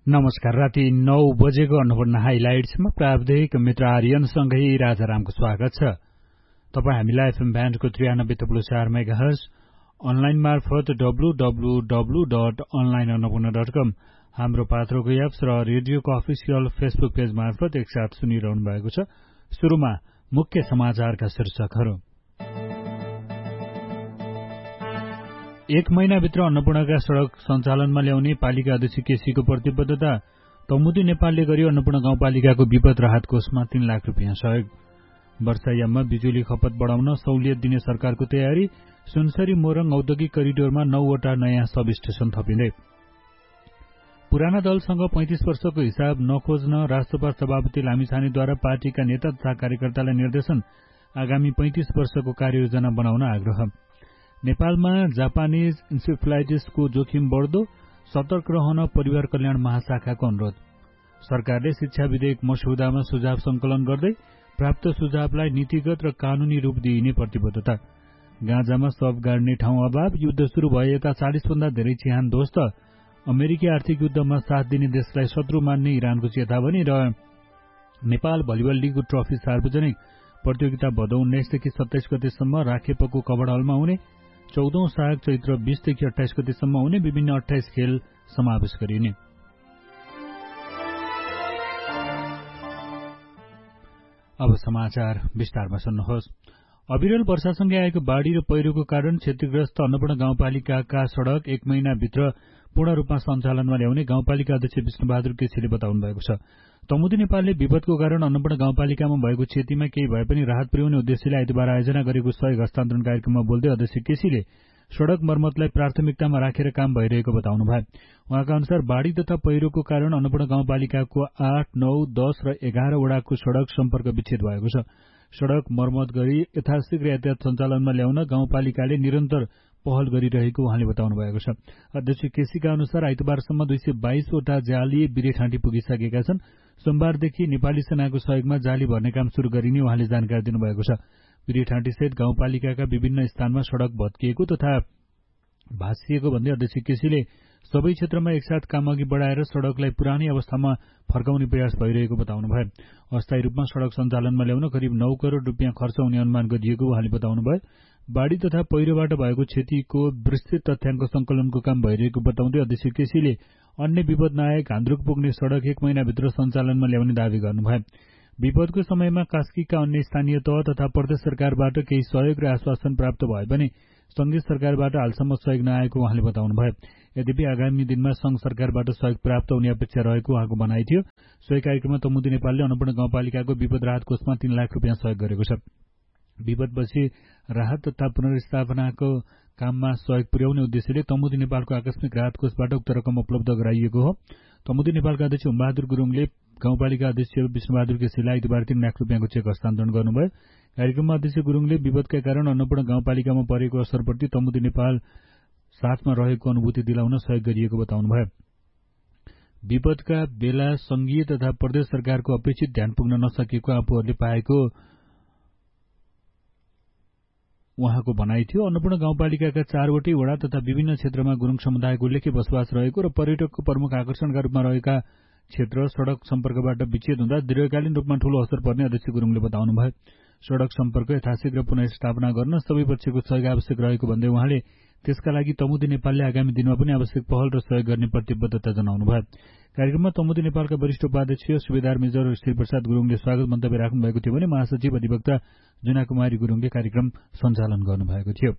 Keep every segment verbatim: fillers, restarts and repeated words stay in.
नमस्कार। राति नौ बजेको अन्नपूर्ण हाइलाइट्समा प्राविधिक मित्र आर्यनसँगै राजारामको स्वागत छ। तपाईँ हामीलाई एफएम ब्यान्डको त्रियानब्बे थप्लो चार मेगाहर्ज, अनलाइन मार्फत W W W dot online Annapurna dot कम, हाम्रो पात्रोको एप्स र रेडियोको अफिसियल फेसबुक पेज मार्फत एकसाथ सुनिरहनु भएको छ। सुरुमा मुख्य समाचारका शीर्षकहरू। एक महिनाभित्र अन्नपूर्णका सड़क सञ्चालनमा ल्याउने पालिका अध्यक्ष केसीको प्रतिबद्धता। तमुदी नेपालले गर्यो अन्नपूर्ण गाउँपालिकाको विपद राहत कोषमा तीन लाख रुपियाँ सहयोग। वर्षायाममा बिजुली खपत बढाउन सहुलियत दिने सरकारको तयारी। सुनसरी मोरङ औद्योगिक करिडोरमा नौवटा नयाँ सब स्टेशन थपिँदै। पुराना दलसँग पैंतिस वर्षको हिसाब नखोज्न राष्ट्रपा सभापति लामिछानेद्वारा पार्टीका नेता तथा कार्यकर्तालाई निर्देशन। आगामी पैंतिस वर्षको कार्ययोजना बनाउन आग्रह। नेपालमा जापानिज इन्सेफ्लाइटिसको जोखिम बढ्दो, सतर्क रहन परिवार कल्याण महाशाखाको अनुरोध। सरकारले शिक्षा विधेयक मस्यौदामा सुझाव संकलन गर्दै प्राप्त सुझावलाई नीतिगत र कानूनी रूप दिइने प्रतिबद्धता। गाँजामा शव गाड्ने ठाउँ अभाव, युद्ध शुरू भए यता चालिस भन्दा धेरै चिहान ध्वस्त। अमेरिकी आर्थिक युद्धमा साथ दिने देशलाई शत्रु मान्ने इरानको चेतावनी। र नेपाल भलिबल लीगको ट्रफी सार्वजनिक। प्रतियोगिता भदौ उन्नाइसदेखि सत्ताइस गतेसम्म राखेपको कभर हलमा हुने। चौधौं साग चैत्र बीसदेखि अट्ठाइस गतेसम्म हुने। विभिन्न अट्ठाइस खेल समावेश गरिने। अब समाचार विस्तारमा सुन्नुहोस्। अविरल वर्षासँगै आएको बाढ़ी र पहिरोको कारण क्षतिग्रस्त अन्नपूर्ण गाउँपालिकाका सड़क एक महिनाभित्र पूर्ण रूपमा सञ्चालनमा ल्याउने गाउँपालिका अध्यक्ष विष्णुबहादुर केसीले बताउनु भएको छ। तमुदी नेपालले विपदको कारण अन्नपूर्ण गाउँपालिकामा भएको क्षतिमा केही भए पनि राहत पुर्याउने उद्देश्यले आइतबार आयोजना गरेको सहयोग हस्तान्तरण कार्यक्रममा बोल्दै अध्यक्ष केसीले सड़क मर्मतलाई प्राथमिकतामा राखेर काम भइरहेको बताउनुभयो। उहाँका अनुसार बाढ़ी तथा पहिरोको कारण अन्नपूर्ण गाउँपालिकाको आठ, नौ, दस र एघार वडाको सड़क सम्पर्क विच्छेद भएको छ। सड़क मर्मत गरी यथाशीघ्र यातायात सञ्चालनमा ल्याउन गाउँपालिकाले निरन्तर पहल गरिरहेको उहाँले बताउनु भएको छ। अध्यक्ष केसीका अनुसार आइतबारसम्म दुई सय बाइसवटा जाली बिरेठाँटी पुगिसकेका छन्। सोमबारदेखि नेपाली सेनाको सहयोगमा जाली भर्ने काम शुरू गरिने उहाँले जानकारी दिनुभएको छ। बिरेठाँटी सहित गाउँपालिकाका विभिन्न स्थानमा सड़क भत्किएको तथा भाँसिएको भन्दै अध्यक्ष केसीले सबै क्षेत्रमा एकसाथ काम अघि बढ़ाएर सड़कलाई पुरानै अवस्थामा फर्काउने प्रयास भइरहेको बताउनुभयो। अस्थायी रूपमा सड़क सञ्चालनमा ल्याउन करिब नौ करोड़ रुपियाँ खर्च हुने अनुमान गरिएको उहाँले बताउनुभयो। बाढ़ी तथा पहिरोबाट भएको क्षतिको विस्तृत तथ्याङ्क संकलनको काम भइरहेको बताउँदै अध्यक्ष केसीले अन्य विपद नआए घान्द्रुक पुग्ने सड़क एक महिनाभित्र सञ्चालनमा ल्याउने दावी गर्नुभयो। विपदको समयमा कास्कीका अन्य स्थानीय तह तथा प्रदेश सरकारबाट केही सहयोग र आश्वासन प्राप्त भए पनि संघीय सरकारबाट हालसम्म सहयोग नआएको उहाँले बताउनुभयो। यद्यपि आगामी दिनमा संघ सरकारबाट सहयोग प्राप्त हुने अपेक्षा रहेको उहाँको भनाइ थियो। सोही कार्यक्रममा तमुदी नेपालले अन्नपूर्ण गाउँपालिकाको विपद राहत कोषमा तीन लाख रुपियाँ सहयोग गरेको छ। विपदपछि राहत तथा पुनर्स्थापनाको काममा सहयोग पुर्याउने उद्देश्यले तमुदी नेपालको आकस्मिक राहत कोषबाट उक्त रकम उपलब्ध गराइएको हो। तमुदी नेपालका अध्यक्ष हुमबहादुर गुरुङले गाउँपालिका अध्यक्ष विष्णुबहादुर केसीलाई आइतबार तीन लाख रुपियाँको चेक हस्तान्तरण गर्नुभयो। कार्यक्रममा अध्यक्ष गुरुङले विपदका कारण अन्नपूर्ण गाउँपालिकामा परेको असरप्रति तमुदी नेपाल साथमा रहेको अनुभूति दिलाउन सहयोग गरिएको बताउनुभयो। विपदका बेला संघीय तथा प्रदेश सरकारको अपेक्षित ध्यान पुग्न नसकेको आफूहरूले पाएको उहाँको भनाइ थियो। अन्नपूर्ण गाउँपालिकाका चारवटै वडा तथा विभिन्न क्षेत्रमा गुरूङ समुदायको उल्लेख्य बसोबास रहेको र पर्यटकको प्रमुख आकर्षणका रूपमा रहेका क्षेत्र सड़क सम्पर्कबाट विच्छेद हुँदा दीर्घकालीन रूपमा ठूलो असर पर्ने अध्यक्ष गुरूङले बताउनुभयो। सड़क सम्पर्क यथाशीघ्र पुनर्स्थापना गर्न सबै पक्षको सहयोग आवश्यक रहेको भन्दै उहाँले त्यसका लागि तमुदी नेपालले आगामी दिनमा पनि आवश्यक पहल र सहयोग गर्ने प्रतिबद्धता जनाउनुभयो। कार्यक्रममा तमुदी नेपालका वरिष्ठ उपाध्यक्ष सुबेदार मेजर श्रीप्रसाद गुरूङले स्वागत मन्तव्य राख्नु भएको थियो भने महासचिव अधिवक्ता जुना कुमारी गुरूङले कार्यक्रम सञ्चालन गर्नुभएको थियो।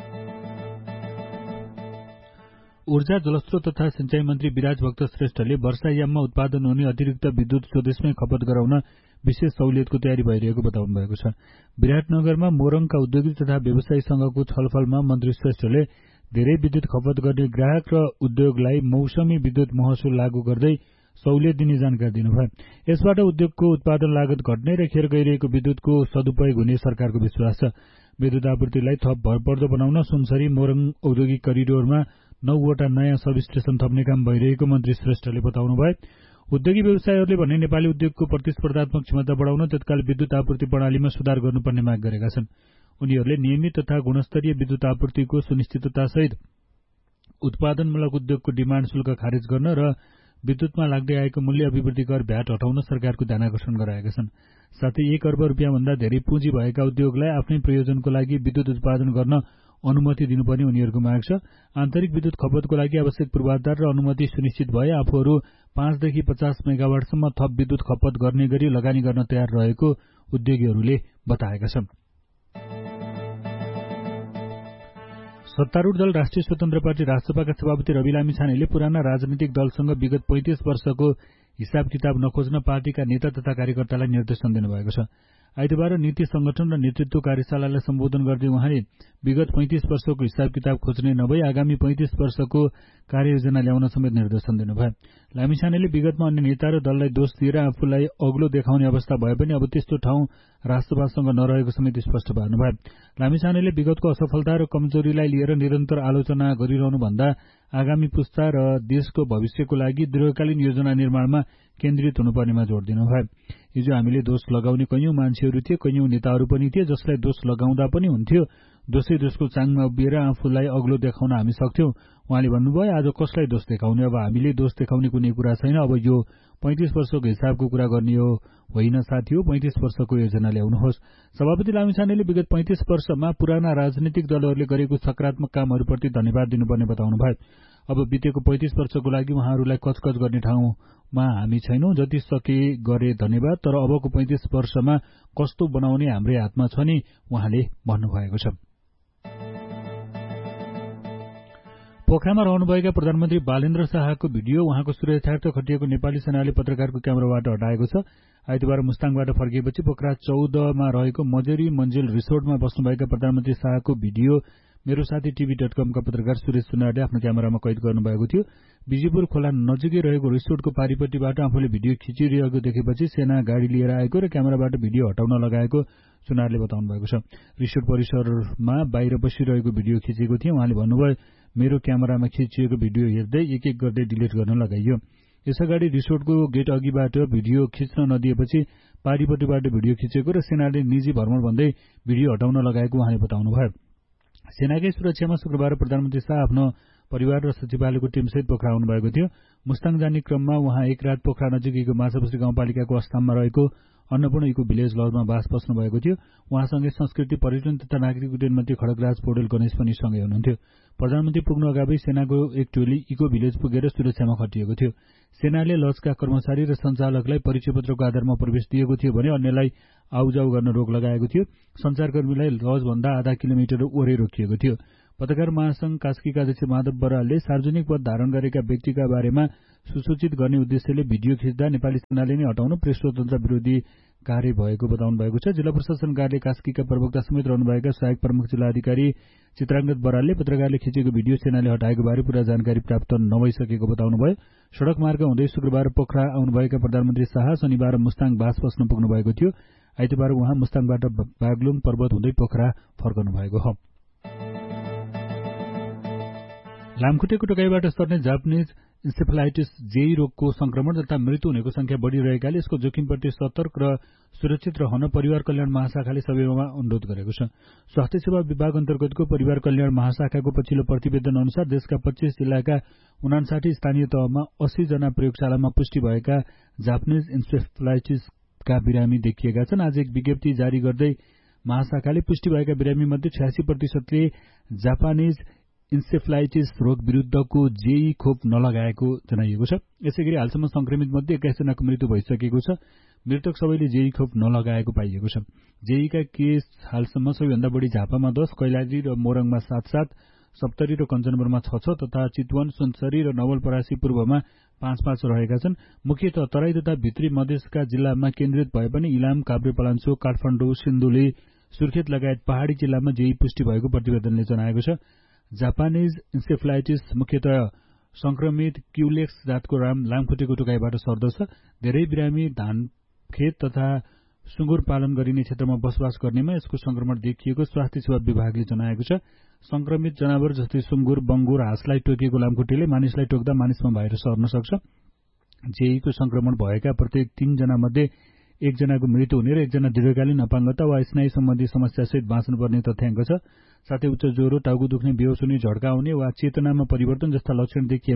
ऊर्जा जलस्रोत तथा सिंचाई मन्त्री विराज भक्त श्रेष्ठले वर्षायाममा उत्पादन हुने अतिरिक्त विद्युत स्वदेशमै खपत गराउन विशेष सहुलियतको तयारी भइरहेको बताउनु भएको छ। विराटनगरमा मोरङका उद्योगिक तथा व्यवसायी संघको छलफलमा मन्त्री श्रेष्ठले धेरै विद्युत खपत गर्ने ग्राहक र उद्योगलाई मौसमी विद्युत महसुल लागू गर्दै सहुलियत दिने जानकारी दिनुभयो। यसबाट उद्योगको उत्पादन लागत घट्ने र खेर गइरहेको विद्युतको सदुपयोग हुने सरकारको विश्वास छ। विद्युत आपूर्तिलाई थप भरपर्दो बनाउन सुनसरी मोरङ औद्योगिक करिडोरमा नौवटा नयाँ सब स्टेशन थप्ने काम भइरहेको मन्त्री श्रेष्ठले बताउनुभयो। उद्योगी व्यवसायीहरूले भने नेपाली उद्योगको प्रतिस्पर्धात्मक क्षमता बढाउन तत्काल विद्युत आपूर्ति प्रणालीमा सुधार गर्नुपर्ने माग गरेका छन्। उनीहरूले नियमित तथा गुणस्तरीय विद्युत आपूर्तिको सुनिश्चिततासहित उत्पादनमूलक उद्योगको डिमाण्ड शुल्क खारेज गर्न र विद्युतमा लाग्दै आएको मूल्य अभिवृद्धि कर भ्याट हटाउन सरकारको ध्यानाकर्षण गराएका छन्। साथै एक अर्ब रुपियाँभन्दा धेरै पुँजी भएका उद्योगलाई आफ्नै प्रयोजनको लागि विद्युत उत्पादन गर्न अनुमति दिनुपर्ने उनीहरूको माग छ। आन्तरिक विद्युत खपतको लागि आवश्यक पूर्वाधार र अनुमति सुनिश्चित भए आफूहरू पाँचदेखि पचास मेगावाटसम्म थप विद्युत खपत गर्ने गरी लगानी गर्न तयार रहेको उद्योगीहरूले बताएका छन्। सत्तारूढ दल राष्ट्रिय स्वतन्त्र पार्टी राष्ट्रसभाका सभापति रवि लामिछानेले पुराना राजनीतिक दलसँग विगत पैंतिस वर्षको हिसाब किताब नखोज्न पार्टीका नेता तथा कार्यकर्तालाई निर्देशन दिनुभएको छ। आइतबार नीति संगठन र नेतृत्व कार्यशालालाई सम्बोधन गर्दै उहाँले विगत पैंतिस वर्षको हिसाब किताब खोज्ने नभई आगामी पैंतिस वर्षको कार्ययोजना ल्याउन समेत निर्देशन दिनुभयो। लामिछानेले विगतमा अन्य नेता र दललाई दोष दिएर आफूलाई अग्लो देखाउने अवस्था भए पनि अब त्यस्तो ठाउँ राष्ट्रवादसँग नरहेको समेत स्पष्ट पार्नुभयो। लामिछानेले विगतको असफलता र कमजोरीलाई लिएर निरन्तर आलोचना गरिरहनु भन्दा आगामी पुस्ता र देशको भविष्यको लागि दीर्घकालीन योजना निर्माणमा केन्द्रित हुनुपर्नेमा जोड़ दिनुभयो। हिजो हामीले दोष लगाउने कैयौं मान्छेहरू थिए, कैयौं नेताहरू पनि थिए जसलाई दोष लगाउँदा पनि हुन्थ्यो। दोषै दोषको चाङमा उभिएर आफूलाई अग्लो देखाउन हामी सक्थ्यौं। उहाँले भन्नुभयो, आज कसलाई दोष देखाउने? अब हामीले दोष देखाउने कुनै कुरा छैन। अब यो पैंतिस वर्षको हिसाबको कुरा गर्ने हो होइन साथी हो, पैंतिस वर्षको योजना ल्याउनुहोस्। सभापति लामिछानेले विगत पैंतिस वर्षमा पुराना राजनीतिक दलहरूले गरेको सकारात्मक कामहरूप्रति धन्यवाद दिनुपर्ने बताउनुभयो। अब बितेको पैंतिस वर्षको लागि उहाँहरूलाई कचकच गर्ने ठाउँमा हामी छैनौं। जति सके गरे धन्यवाद, तर अबको पैंतिस वर्षमा कस्तो बनाउने हाम्रै हातमा छ नि उहाँले भन्नुभएको छ। पोखरामा रहनुभएका प्रधानमन्त्री बालेन्द्र शाहको भिडियो उहाँको सुरक्षार्थ खटिएको नेपाली सेनाले पत्रकारको क्यामेराबाट हटाएको छ। आइतबार मुस्ताङबाट फर्किएपछि पोखरा चौधमा रहेको मजेरी मन्जिल रिसोर्टमा बस्नुभएका प्रधानमन्त्री शाहको भिडियो मेरो साथी टिभी डट कमका पत्रकार सुरेश सुनारले आफ्नो क्यामेरामा कैद गर्नुभएको थियो। बिजीपुर खोला नजिकै रहेको रिसोर्टको पारिपट्टिबाट आफूले भिडियो खिचिरहेको देखेपछि सेना गाड़ी लिएर आएको र क्यामेराबाट भिडियो हटाउन लगाएको सुनारले बताउनु भएको छ। रिसोर्ट परिसरमा बाहिर बसिरहेको भिडियो खिचेको थिए। उहाँले भन्नुभयो, मेरो क्यामेरामा खिचिएको भिडियो हेर्दै एक एक गर्दै डिलिट गर्न लगाइयो। यसअगाडि रिसोर्टको गेट अघिबाट भिडियो खिच्न नदिएपछि पारिपट्टिबाट भिडियो खिचेको र सेनाले निजी भ्रमण भन्दै भिडियो हटाउन लगाएको उहाँले बताउनुभयो। सेनाकै सुरक्षामा शुक्रबार प्रधानमन्त्री शाह आफ्नो परिवार र सचिवालयको टिमसहित पोखरा आउनुभएको थियो। मुस्ताङ जाने क्रममा उहाँ एक रात पोखरा नजिकैको माछापुछ्री गाउँपालिकाको अस्थाममा रहेको अन्नपूर्ण इको भिलेज लजमा बास बस्नु भएको थियो। उहाँसँगै संस्कृति पर्यटन तथा नागरिक उड्डयन मन्त्री खड्गराज पौडेल गणेश पनि सँगै हुनुहुन्थ्यो। प्रधानमन्त्री पुग्नु अगावै सेनाको एक टोली इको भिलेज पुगेर सुरक्षामा खटिएको थियो। सेनाले लजका कर्मचारी र सञ्चालकलाई परिचय पत्रको आधारमा प्रवेश दिएको थियो भने अन्यलाई आउजाउ गर्न रोक लगाएको थियो। सञ्चारकर्मीलाई लजभन्दा आधा किलोमिटर ओरै रोकिएको थियो। पत्रकार महासंघ कास्कीका अध्यक्ष माधव बरालले सार्वजनिक पद धारण गरेका व्यक्तिका बारेमा सुसूचित गर्ने उद्देश्यले भिडियो खिच्दा नेपाली सेनाले नै हटाउन प्रेस स्वतन्त्रता विरोधी कार्य भएको बताउनु भएको छ। जिल्ला प्रशासन कार्यालय कास्कीका प्रवक्ता समेत रहनुभएका सहायक प्रमुख जिल्लाधिकारी चित्राङ्गत बरालले पत्रकारले खिचेको भिडियो सेनाले हटाएको बारे पूरा जानकारी प्राप्त नभइसकेको बताउनुभयो। सड़क मार्ग हुँदै शुक्रबार पोखरा आउनुभएका प्रधानमन्त्री शाह शनिबार मुस्ताङ बास बस्न पुग्नु भएको थियो। आइतबार उहाँ मुस्ताङबाट बागलुङ पर्वत हुँदै पोखरा फर्कनु भएको हो। लामखुट्टेको टोकाइबाट सर्ने जापानिज इन्सेफेलाइटिस जेई रोगको संक्रमण तथा मृत्यु हुनेको संख्या बढ़िरहेकाले यसको जोखिमप्रति सतर्क र सुरक्षित रहन परिवार कल्याण महाशाखाले सबैमा अनुरोध गरेको छ। स्वास्थ्य सेवा विभाग अन्तर्गतको परिवार कल्याण महाशाखाको पछिल्लो प्रतिवेदन अनुसार देशका पच्चीस जिल्लाका उनासाठी स्थानीय तहमा अस्सी जना प्रयोगशालामा पुष्टि भएका जापानिज इन्सेफेलाइटिसका बिरामी देखिएका छन्। आज एक विज्ञप्ति जारी गर्दै महाशाखाले पुष्टि भएका बिरामी मध्ये छयासी प्रतिशतले जापानिज इन्सेफेलाइटिस रोग विरूद्धको जेई खोप नलगाएको जनाइएको छ। यसैगरी हालसम्म संक्रमित मध्ये एक्काइस जनाको मृत्यु भइसकेको छ। मृतक सबैले जेई खोप नलगाएको पाइएको छ। जेईका केस हालसम्म सबैभन्दा बढ़ी झापामा दस, कैलाली र मोरङमा सात सात, सप्तरी र कञ्चनपुरमा छ छ तथा चितवन, सुनसरी र नवलपरासी पूर्वमा पाँच पाँच रहेका छन्। मुख्यतः तराई तथा भित्री मधेसका जिल्लामा केन्द्रित भए पनि इलाम, काभ्रेपलाञ्चोक, काठमाडौँ, सिन्धुली, सुर्खेत लगायत पहाड़ी जिल्लामा जेई पुष्टि भएको प्रतिवेदनले जनाएको छ। जापानिज इन्सेफेलाइटिस मुख्यतः संक्रमित क्युलेक्स जातको राम लामखुट्टेको टोकाइबाट सर्दछ। धेरै बिरामी धान खेत तथा सुँगुर पालन गरिने क्षेत्रमा बसोबास गर्नेमा यसको संक्रमण देखिएको स्वास्थ्य सेवा विभागले जनाएको छ। संक्रमित जनावर जस्तै सुँगुर, बंगुर, हाँसलाई टोकिएको लामखुट्टेले मानिसलाई टोक्दा मानिसमा बाहिर सर्न सक्छ। जेईको संक्रमण भएका प्रत्येक तीन जना मध्ये एकजनाको मृत्यु हुने र एकजना दीर्घकालीन अपाङ्गता वा स्नायु सम्बन्धी समस्यासहित बाँच्नुपर्ने तथ्याङ्क छ। साथै उच्च ज्वरो, टाउको दुख्ने, बेहोस हुने, झड्का आउने वा चेतनामा परिवर्तन जस्ता लक्षण देखिएमा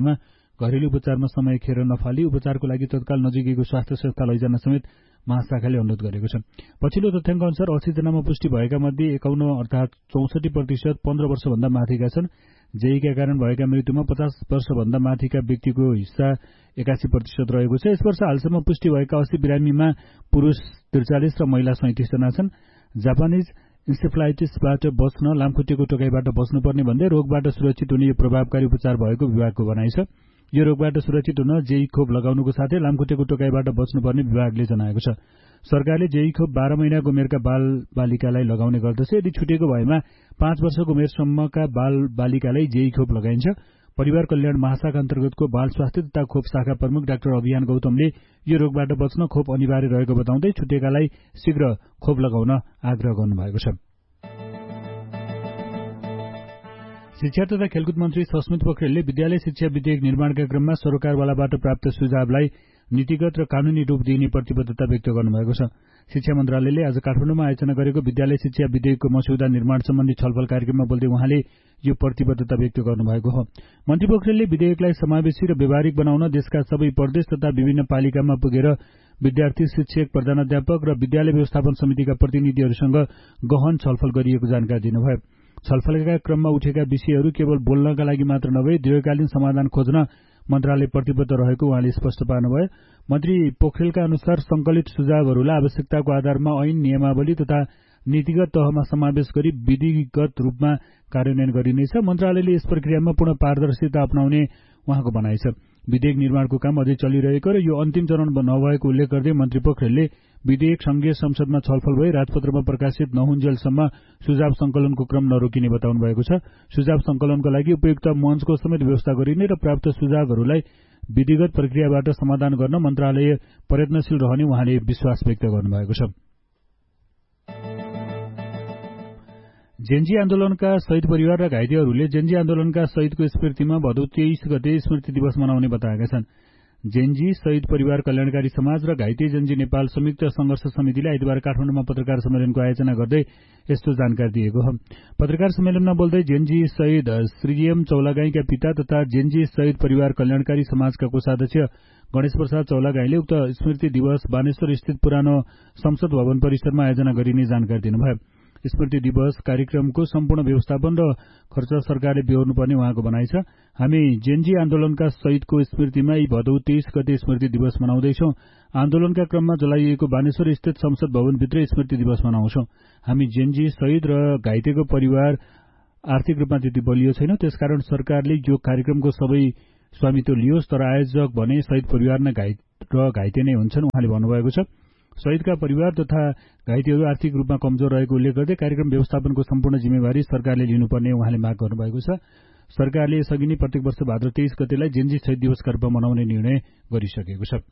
घरेलु उपचारमा समय खेर नफाली उपचारको लागि तत्काल नजिकैको स्वास्थ्य संस्था लैजान समेत महाशाखाले अनुरोध गरेको छ। पछिल्लो तथ्याङ्क अनुसार अस्सी जनामा पुष्टि भएका मध्ये एकाउन्न अर्थात चौसठी प्रतिशत पन्ध्र वर्षभन्दा माथिका छन्। जेईका कारण भएका मृत्युमा पचास वर्षभन्दा माथिका व्यक्तिको हिस्सा एकासी प्रतिशत रहेको छ। यस वर्ष हालसम्म पुष्टि भएका अस्सी बिरामीमा पुरुष त्रिचालिस र महिला सैंतिस जना छन्। जापानिज इन्सेफ्लाइटिसबाट बच्न लामखुट्टेको टोकाइबाट बस्नुपर्ने भन्दै रोगबाट सुरक्षित हुने यो प्रभावकारी उपचार भएको विभागको भनाइ छ। यो रोगबाट सुरक्षित हुन जेई खोप लगाउनुको साथै लामखुट्टेको टोकाइबाट बच्नुपर्ने विभागले जनाएको छ। सरकारले जेई खोप बाह्र महिनाको उमेरका बाल बालिकालाई लगाउने गर्दछ। यदि छुटेको भएमा पाँच वर्षको उमेरसम्मका बाल बालिकालाई जेई खोप लगाइन्छ। परिवार कल्याण महाशाखा अन्तर्गतको बाल स्वास्थ्य तथा खोप शाखा प्रमुख डाक्टर अभियान गौतमले यो रोगबाट बच्न खोप अनिवार्य रहेको बताउँदै छुटेकालाई शीघ्र खोप लगाउन आग्रह गर्नुभएको छ। शिक्षा तथा खेलकुद मन्त्री सस्मित पोखरेलले विद्यालय शिक्षा विधेयक निर्माणका क्रममा सरकारवालाबाट प्राप्त सुझावलाई नीतिगत र कानूनी रूप दिइने प्रतिबद्धता व्यक्त गर्नुभएको छ। शिक्षा मन्त्रालयले आज काठमाडौँमा आयोजना गरेको विद्यालय शिक्षा विधेयकको मस्यौदा निर्माण सम्बन्धी छलफल कार्यक्रममा बोल्दै उहाँले यो प्रतिबद्धता व्यक्त गर्नुभएको हो। मन्त्री पोखरेलले विधेयकलाई समावेशी र व्यावहारिक बनाउन देशका सबै प्रदेश तथा विभिन्न पालिकामा पुगेर विद्यार्थी, शिक्षक, प्रधानाध्यापक र विद्यालय व्यवस्थापन समितिका प्रतिनिधिहरूसँग गहन छलफल गरिएको जानकारी दिनुभयो। छलफलका क्रममा उठेका विषयहरू केवल बोल्नका लागि मात्र नभई दीर्घकालीन समाधान खोज्न मन्त्रालय प्रतिबद्ध रहेको उहाँले स्पष्ट पार्नुभयो। मन्त्री पोखरेलका अनुसार संकलित सुझावहरूलाई आवश्यकताको आधारमा ऐन, नियमावली तथा नीतिगत तहमा समावेश गरी विधिगत रूपमा कार्यान्वयन गरिनेछ। मन्त्रालयले यस प्रक्रियामा पूर्ण पारदर्शिता अपनाउने उहाँको भनाइ छ। विधेयक निर्माणको काम अझै चलिरहेको र यो अन्तिम चरण नभएको उल्लेख गर्दै मन्त्री पोखरेलले विधेयक संघीय संसदमा छलफल भई राजपत्रमा प्रकाशित नहुन्जेलसम्म सुझाव संकलनको क्रम नरोकिने बताउनु भएको छ। सुझाव संकलनको लागि उपयुक्त मञ्चको समेत व्यवस्था गरिने र प्राप्त सुझावहरूलाई विधिगत प्रक्रियाबाट समाधान गर्न मन्त्रालय प्रयत्नशील रहने उहाँले विश्वास व्यक्त गर्नुभएको छ। जेन्जी आन्दोलनका शहीद परिवार र घाइतेहरूले जेन्जी आन्दोलनका शहीदको स्मृतिमा भदौ तेइस गते स्मृति दिवस मनाउने बताएका छन्। जेन्जी शहीद परिवार कल्याणकारी समाज र घाइते जेन्जी नेपाल संयुक्त संघर्ष समितिले आइतबार काठमाडौँमा पत्रकार सम्मेलनको आयोजना गर्दै यस्तो जानकारी दिएको हो। पत्रकार सम्मेलनमा बोल्दै जेन्जी शहीद श्रीएम चौलागाईका पिता तथा जेन्जी शहीद परिवार कल्याणकारी समाजका कोषाध्यक्ष गणेश प्रसाद चौलागाईले उक्त स्मृति दिवस बानेश्वर स्थित पुरानो संसद भवन परिसरमा आयोजना गरिने जानकारी दिनुभयो। स्मृति दिवस कार्यक्रमको सम्पूर्ण व्यवस्थापन र खर्च सरकारले बेहोर्नुपर्ने उहाँको भनाइ छ। हामी जेन्जी आन्दोलनका शहीदको स्मृतिमा यी भदौ तेइस गते स्मृति दिवस मनाउँदैछौं। आन्दोलनका क्रममा जलाइएको बानेश्वर स्थित संसद भवनभित्र स्मृति दिवस मनाउँछौं। हामी जेन्जी शहीद र घाइतेको परिवार आर्थिक रूपमा त्यति बलियो छैन, त्यसकारण सरकारले यो कार्यक्रमको सबै स्वामित्व लियोस्, तर आयोजक भने शहीद परिवार र घाइते नै हुन्छन् उहाँले भन्नुभएको छ। शहीदका परिवार तथा घाइतेहरू आर्थिक रूपमा कमजोर रहेको उल्लेख गर्दै कार्यक्रम व्यवस्थापनको सम्पूर्ण जिम्मेवारी सरकारले लिनुपर्ने उहाँले माग गर्नुभएको छ। सरकारले यसअघि नै प्रत्येक वर्ष भाद्र तेइस गतेलाई जेन्जी शहीद दिवसका रूपमा मनाउने निर्णय गरिसकेको छ।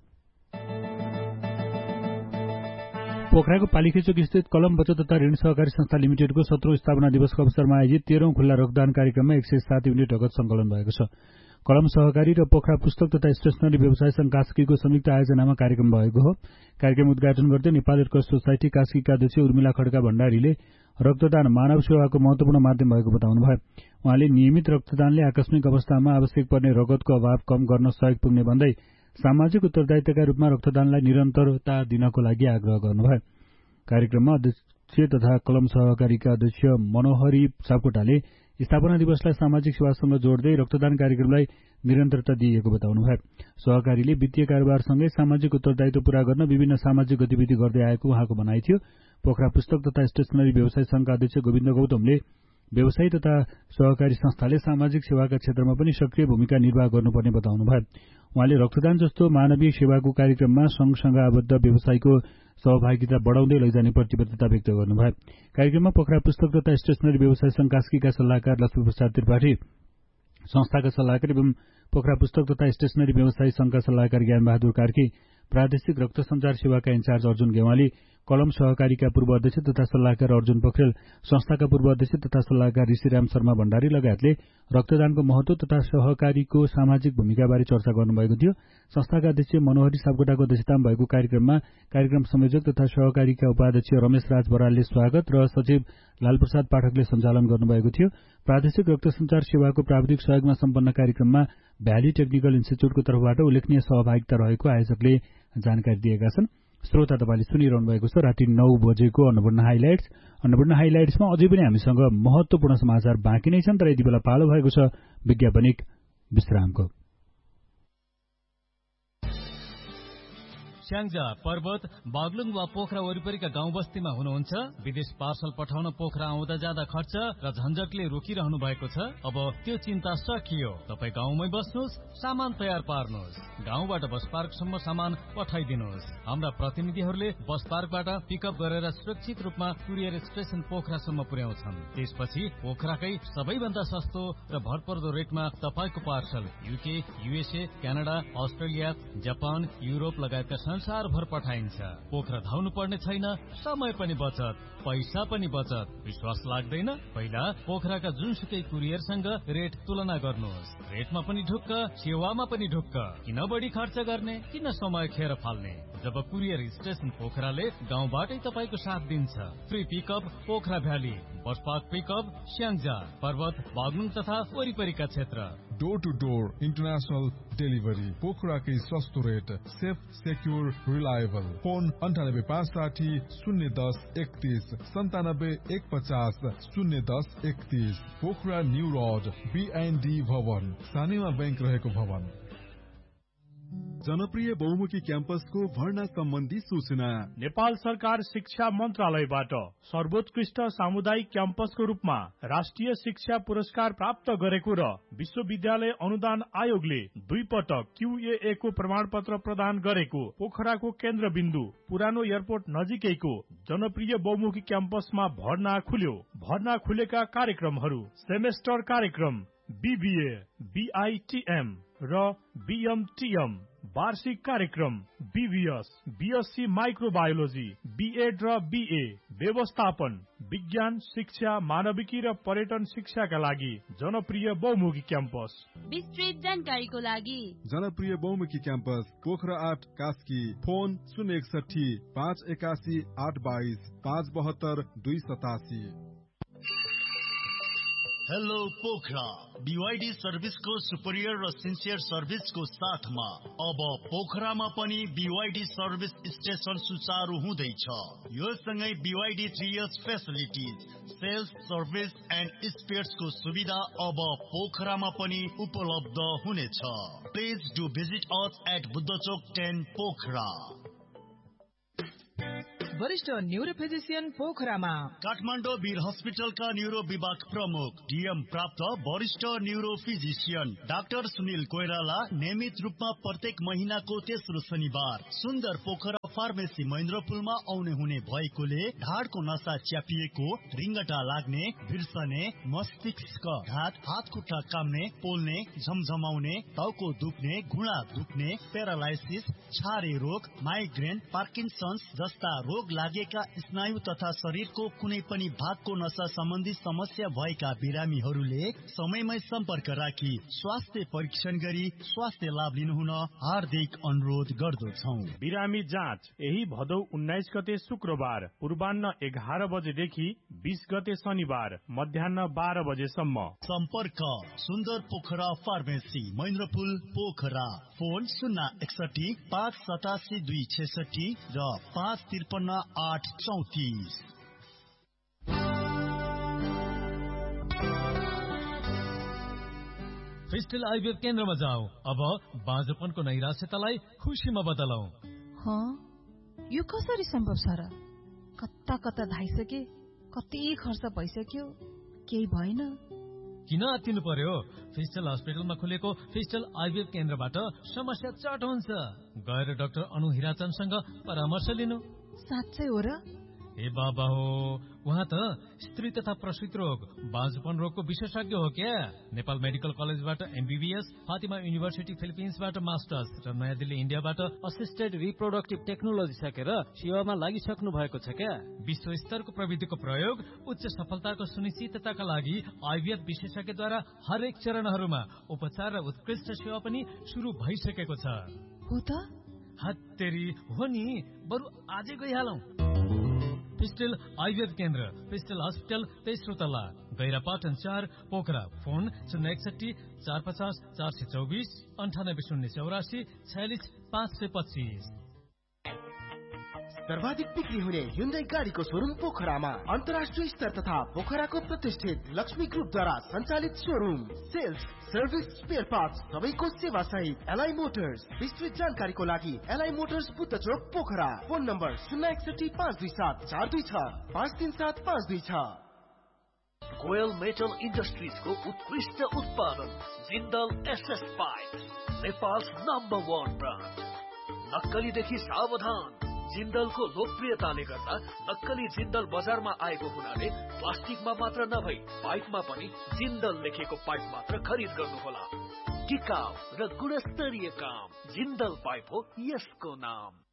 पोखराको पालिखेचोक स्थित कलम बचत तथा ऋण सहकारी संस्था लिमिटेडको सत्रौं स्थापना दिवसको अवसरमा आयोजित तेह्रौं खुल्ला रक्तदान कार्यक्रममा एक सय सात युनिट रगत संकलन भएको छ। कलम सहकारी र पोखरा पुस्तक तथा स्टेशनरी व्यवसाय संघ कास्कीको संयुक्त आयोजनामा कार्यक्रम भएको हो। कार्यक्रम उद्घाटन गर्दै नेपाल रेड क्रस सोसाइटी कास्कीका अध्यक्ष उर्मिला खड्का भण्डारीले रक्तदान मानव सेवाको महत्वपूर्ण माध्यम भएको बताउनुभयो। उहाँले नियमित रक्तदानले आकस्मिक अवस्थामा आवश्यक पर्ने रगतको अभाव कम गर्न सहयोग पुग्ने भन्दै सामाजिक उत्तरदायित्वका रूपमा रक्तदानलाई निरन्तरता दिनको लागि आग्रह गर्नुभयो। कार्यक्रममा अध्यक्ष तथा कलम सहकारीका अध्यक्ष मनोहरी सापकोटाले स्थापना दिवसलाई सामाजिक सेवासँग जोड्दै रक्तदान कार्यक्रमलाई निरन्तरता दिइएको बताउनुभयो। सहकारीले वित्तीय कारोबारसँगै सामाजिक उत्तरदायित्व पूरा गर्न विभिन्न सामाजिक गतिविधि गर्दै आएको उहाँको भनाइ थियो। पोखरा पुस्तक तथा स्टेशनरी व्यवसाय संघका अध्यक्ष गोविन्द गौतमले व्यवसायी तथा सहकारी संस्थाले सामाजिक सेवाका क्षेत्रमा पनि सक्रिय भूमिका निर्वाह गर्नुपर्ने बताउनुभयो। उहाँले रक्तदान जस्तो मानवीय सेवाको कार्यक्रममा संघसँग आबद्ध व्यवसायीको सहभागिता बढाउँदै लैजाने प्रतिबद्धता व्यक्त गर्नुभयो। कार्यक्रममा पोखरा पुस्तक तथा स्टेशनरी व्यवसाय संघ कास्कीका सल्लाहकार लक्ष्मी प्रसाद त्रिपाठी, संस्थाका सल्लाहकार एवं पोखरा पुस्तक तथा स्टेशनरी व्यवसाय संघका सल्लाहकार ज्ञान बहादुर कार्की, प्रादेशिक रक्त सञ्चार सेवाका इन्चार्ज अर्जुन गेवाली, कलम सहकारीका पूर्व अध्यक्ष तथा सल्लाहकार अर्जुन पोखरेल, संस्थाका पूर्व अध्यक्ष तथा सल्लाहकार ऋषिराम शर्मा भण्डारी लगायतले रक्तदानको महत्व तथा सहकारीको सामाजिक भूमिकाबारे चर्चा गर्नुभएको थियो। संस्थाका अध्यक्ष मनोहरी सापकोटाको अध्यक्षतामा भएको कार्यक्रममा कार्यक्रम संयोजक तथा सहकारीका उपाध्यक्ष रमेश राज बरालले स्वागत र सचिव लालप्रसाद पाठकले सञ्चालन गर्नुभएको थियो। प्रादेशिक रक्त सञ्चार सेवाको प्राविधिक सहयोगमा सम्पन्न कार्यक्रममा भ्याली टेक्निकल इन्स्टिच्युटको तर्फबाट उल्लेखनीय सहभागिता रहेको आयोजकले जानकारी दिएका छन्। श्रोता तपाईले सुनिरहनु भएको छ राति नौ बजेको अन्नपूर्ण हाइलाइट्स। अन्नपूर्ण हाइलाइट्समा अझै पनि हामीसँग महत्वपूर्ण समाचार बाँकी नै छन्, तर यति बेला पालो भएको छ विज्ञापनिक विश्रामको। स्याङ्जा, पर्वत, बागलुङ वा पोखरा वरिपरिका गाउँ बस्तीमा हुनुहुन्छ? विदेश पार्सल पठाउन पोखरा आउँदा जाँदा खर्च र झन्झटले रोकिरहनु भएको छ? अब त्यो चिन्ता सकियो। तपाईँ गाउँमै बस्नुहोस्, सामान तयार पार्नुहोस्, गाउँबाट बस पार्कसम्म सामान पठाइदिनुहोस्। हाम्रा प्रतिनिधिहरूले बस पार्कबाट पिकअप गरेर सुरक्षित रूपमा कुरियर स्टेशन पोखरासम्म पुर्याउँछन्। त्यसपछि पोखराकै सबैभन्दा सस्तो र भरपर्दो रेटमा तपाईँको parcel UK, USA, Canada, Australia, Japan, Europe लगायतका संसारभर पठाइन्छ। पोखरा धाउनु पर्ने छैन, समय पनि बचत, पैसा पनि बचत। विश्वास लाग्दैन? पहिला पोखराका जुनसुकै कुरियरसँग रेट तुलना गर्नुहोस्। रेटमा पनि ढुक्क, सेवामा पनि ढुक्क। किन बढी खर्च गर्ने, किन समय खेर फाल्ने? जब कुरियर स्टेशन पोखराले गाउँबाटै तपाईँको साथ दिन्छ। Free pickup Pokhara valley, bus park pickup Syangja, पर्वत, बागलुङ तथा वरिपरिका क्षेत्र। Door two door international delivery, पोखराकै सस्तो rate, safe, secure, reliable. Phone अन्ठानब्बे पाँच साठी शून्य दस एकतीस सन्तानब्बे एक पचास शून्य दस एकतीस। पोखरा न्यू रोड, बीएनडी भवन, सानेमा बैंक रहेको भवन। जनप्रिय बहुमुखी क्याम्पसको भर्ना सम्बन्धी सूचना। नेपाल सरकार शिक्षा मन्त्रालयबाट सर्वोत्कृष्ट सामुदायिक क्याम्पसको रूपमा राष्ट्रिय शिक्षा पुरस्कार प्राप्त गरेको र विश्वविद्यालय अनुदान आयोगले दुई पटक क्यूए को प्रमाण पत्र प्रदान गरेको पोखराको केन्द्रबिन्दु पुरानो एयरपोर्ट नजिकैको जनप्रिय बहुमुखी क्याम्पसमा भर्ना खुल्यो। भर्ना खुलेका कार्यक्रमहरू सेमेस्टर कार्यक्रम बीबीए, बीआईटीएम र बीएमटीएम, वार्षिक कार्यक्रम बीबीएस, बीएससी माइक्रोबायोलोजी, बीएड र बीए, व्यवस्थापन, विज्ञान शिक्षा, मानविकी र पर्यटन शिक्षाका लागि जनप्रिय बहुमुखी क्याम्पस। विस्तृत जानकारीको लागि जनप्रिय बहुमुखी क्याम्पस पोखरा आठ कास्की। फोन शून्य एकसठी पाँच एकासी आठ बाइस पाँच बहत्तर दुई सतासी। हेलो पोखरा, बीवाईडी सर्भिसको सुपरियर र सिन्सियर सर्भिसको साथमा अब पोखरामा पनि बीवाईडी सर्भिस स्टेशन सुचारू हुँदैछ। यो सँगै BYD three years facilities, sales, service and स्पेयर्सको सुविधा अब पोखरामा पनि उपलब्ध हुनेछ। Please do visit us at बुद्धचोक ten Pokhara. वरिष्ठ न्यूरो फिजिशियन पोखरामा काठमाडौँ वीर हस्पिटलका न्यूरो विभाग प्रमुख डीएम प्राप्त वरिष्ठ neuro physician doctor Sunil Koirala नियमित रूपमा प्रत्येक महिनाको तेस्रो शनिबार सुन्दर पोखरा फार्मेसी महेन्द्रपुलमा आउने हुने भएकोले ढाडको नसा च्यापिएको, रिङ्गटा लाग्ने, बिर्सने, मस्तिष्क घात, हात खुट्टा काम्ने, पोल्ने, झमझमाउने, टाउको दुख्ने, घुँडा दुख्ने, प्यारालाइसिस, छारे रोग, माइग्रेन, पार्किन्सन्स जस्ता रोग लागेका स्नायु तथा शरीरको कुनै पनि भागको नसा सम्बन्धी समस्या भएका बिरामीहरूले समयमै सम्पर्क राखी स्वास्थ्य परीक्षण गरी स्वास्थ्य लाभ लिनुहुन हार्दिक अनुरोध गर्दछौं। बिरामी जाँच यही भदौ उन्नाइस गते शुक्रबार पूर्वान्न एघार बजेदेखि बीस गते शनिबार मध्याह बाह्र बजेसम्म। सम्पर्क सुन्दर पोखरा फार्मेसी महेन्द्रपुल पोखरा। फोन शून्य एकसठी पाँच सतासी दुई छेसठी र पाँच त्रिपन्न आठ चौतिस। फिस्टल आइभीएफ केन्द्रमा जाऊ। अब बाँझोपनको नैराश्यतालाई खुसीमा बदलौ। यो कसरी सम्भव छ र? कता कता धाइसके, कति खर्च भइसक्यो, केही भएन। किन आत्तिनु पर्यो? फिस्टल हस्पिटलमा खुलेको फिस्टल आइभीएफ केन्द्रबाट समस्या चट हुन्छ। गएर डाक्टर अनु हिराचनसँग परामर्श लिनु। साँच्चै हो र? ए बाबा हो, उहाँ त स्त्री तथा प्रसूति रोग बाँझपन रोगको विशेषज्ञ हो क्या? नेपाल मेडिकल कलेजबाट एमबीबीएस, फातिमा युनिभर्सिटी फिलिपिन्सबाट मास्टर्स र नयाँ दिल्ली इन्डियाबाट असिस्टेड रिप्रोडक्टिभ टेक्नोलोजी सकेर सेवामा लागिसक्नु भएको छ क्या? विश्व स्तरको प्रविधिको प्रयोग उच्च सफलताको सुनिश्चितताका लागि आइभीएफ विशेषज्ञद्वारा हरेक चरणहरूमा उपचार र उत्कृष्ट सेवा पनि शुरू भइसकेको छ। हो त? हत्तेरी हो नि, बरु आजै गइहालौं। पिस्टल आइभीएफ केन्द्र, पिस्टल हस्पिटल, तेस्रो तल्ला, गैरापाटन चार, पोखरा। फोन शून्य एकसठी चार पचास चार सय चौबिस अन्ठानब्बे शून्य चौरासी छयालिस पाँच सय पच्चिस। सर्वाधिक बिक्री हुने ह्युन्डाई गाडीको शोरूम पोखरामा, अन्तर्राष्ट्रिय स्तर तथा पोखराको प्रतिष्ठित लक्ष्मी ग्रुपद्वारा सञ्चालित showroom. Sales, service, spare parts सबैको सेवा सहित एलआई मोटर्स। विस्तृत जानकारीको लागि एलआई मोटर्स बुद्ध चोक पोखरा। फोन नम्बर शून्य एकसठी पाँच दुई सात चार दुई छ पाँच तीन सात पाँच दुई छ। कोयल मेटल इन्डस्ट्रिजको उत्कृष्ट उत्पादन Jindal SS pipe, Nepal number one brand. नक्कलीदेखि सावधान। जिन्दलको लोकप्रियताले गर्दा नक्कली जिन्दल बजारमा आएको हुनाले प्लास्टिकमा मात्र नभई पाइपमा पनि जिन्दल लेखेको पाइप मात्र खरिद गर्नुहोला। टिकाउ र गुणस्तरीय काम, जिन्दल पाइप हो यसको नाम।